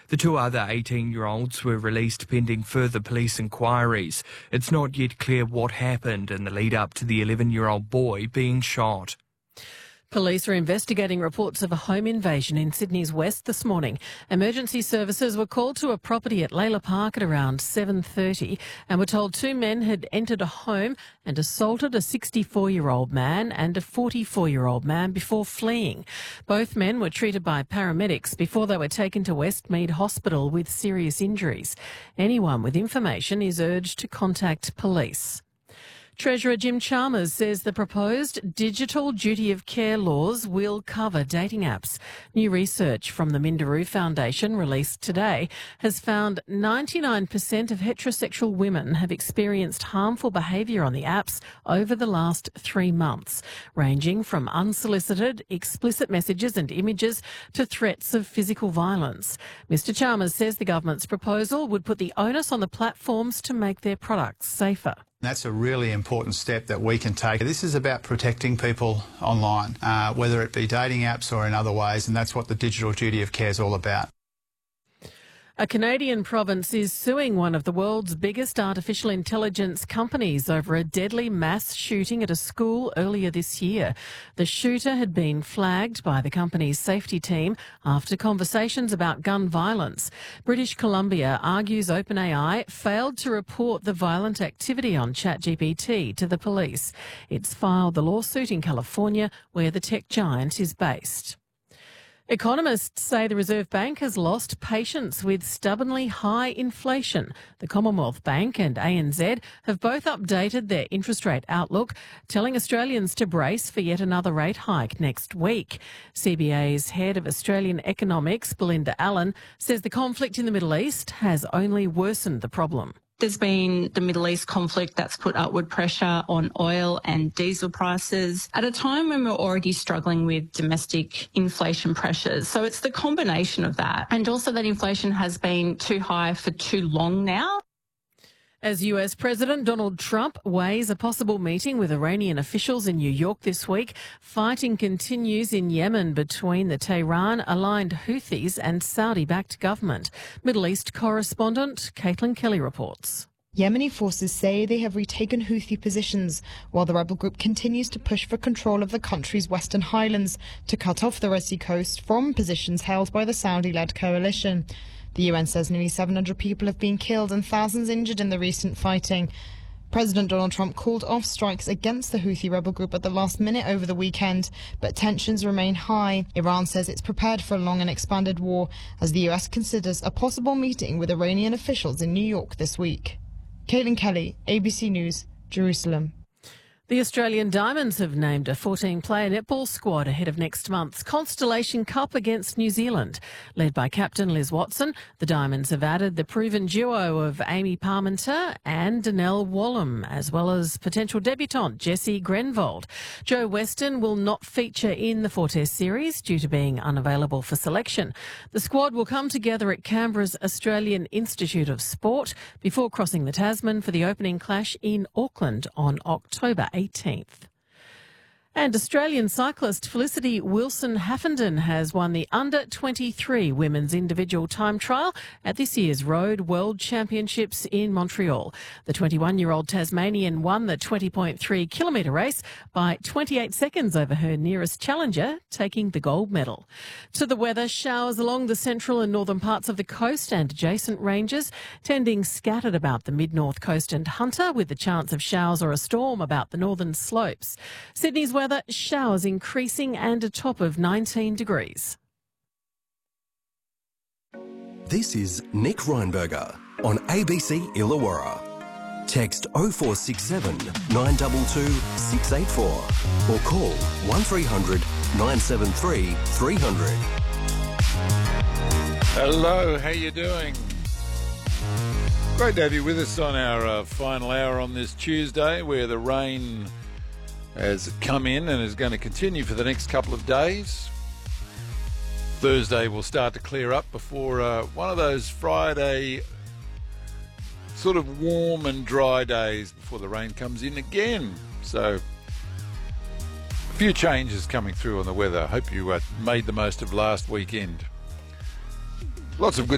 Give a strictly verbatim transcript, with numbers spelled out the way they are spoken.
The two other eighteen-year-olds were released pending further police inquiries. It's not yet clear what happened in the lead-up to the eleven-year-old boy being shot. Police are investigating reports of a home invasion in Sydney's west this morning. Emergency services were called to a property at Layla Park at around seven thirty and were told two men had entered a home and assaulted a sixty-four-year-old man and a forty-four-year-old man before fleeing. Both men were treated by paramedics before they were taken to Westmead Hospital with serious injuries. Anyone with information is urged to contact police. Treasurer Jim Chalmers says the proposed digital duty of care laws will cover dating apps. New research from the Minderoo Foundation released today has found ninety-nine percent of heterosexual women have experienced harmful behaviour on the apps over the last three months, ranging from unsolicited, explicit messages and images to threats of physical violence. Mister Chalmers says the government's proposal would put the onus on the platforms to make their products safer. That's a really important step that we can take. This is about protecting people online, uh, whether it be dating apps or in other ways, and that's what the digital duty of care is all about. A Canadian province is suing one of the world's biggest artificial intelligence companies over a deadly mass shooting at a school earlier this year. The shooter had been flagged by the company's safety team after conversations about gun violence. British Columbia argues OpenAI failed to report the violent activity on ChatGPT to the police. It's filed the lawsuit in California, where the tech giant is based. Economists say the Reserve Bank has lost patience with stubbornly high inflation. The Commonwealth Bank and A N Z have both updated their interest rate outlook, telling Australians to brace for yet another rate hike next week. C B A's head of Australian economics, Belinda Allen, says the conflict in the Middle East has only worsened the problem. There's been the Middle East conflict that's put upward pressure on oil and diesel prices at a time when we're already struggling with domestic inflation pressures. So it's the combination of that, and also that inflation has been too high for too long now. As U S President Donald Trump weighs a possible meeting with Iranian officials in New York this week, fighting continues in Yemen between the Tehran-aligned Houthis and Saudi-backed government. Middle East correspondent Caitlin Kelly reports. Yemeni forces say they have retaken Houthi positions, while the rebel group continues to push for control of the country's western highlands to cut off the Red Sea coast from positions held by the Saudi-led coalition. The U N says nearly seven hundred people have been killed and thousands injured in the recent fighting. President Donald Trump called off strikes against the Houthi rebel group at the last minute over the weekend, but tensions remain high. Iran says it's prepared for a long and expanded war as the U S considers a possible meeting with Iranian officials in New York this week. Caitlin Kelly, A B C News, Jerusalem. The Australian Diamonds have named a fourteen-player netball squad ahead of next month's Constellation Cup against New Zealand. Led by captain Liz Watson, the Diamonds have added the proven duo of Amy Parmenter and Danelle Wallum, as well as potential debutant Jessie Grenvold. Joe Weston will not feature in the four-test series due to being unavailable for selection. The squad will come together at Canberra's Australian Institute of Sport before crossing the Tasman for the opening clash in Auckland on October eighteenth. And Australian cyclist Felicity Wilson-Haffenden has won the under twenty-three women's individual time trial at this year's Road World Championships in Montreal. The twenty-one-year-old Tasmanian won the twenty point three kilometre race by twenty-eight seconds over her nearest challenger, taking the gold medal. To the weather, showers along the central and northern parts of the coast and adjacent ranges, tending scattered about the mid-north coast and Hunter, with the chance of showers or a storm about the northern slopes. Sydney's weather, showers increasing and a top of nineteen degrees. This is Nick Reinberger on A B C Illawarra. Text oh four six seven, nine two two, six eight four or call one three hundred, nine seven three, three hundred. Hello, how you doing? Great to have you with us on our uh, final hour on this Tuesday, where the rain has come in and is going to continue for the next couple of days. Thursday will start to clear up before uh, one of those Friday sort of warm and dry days before the rain comes in again. So a few changes coming through on the weather. I hope you uh, made the most of last weekend. Lots of good